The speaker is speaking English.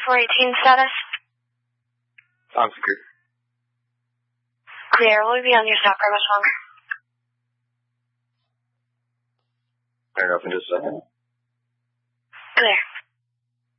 418 status? I'm secure. Clear. Will we be on your stop for much longer? Fair enough in just a second.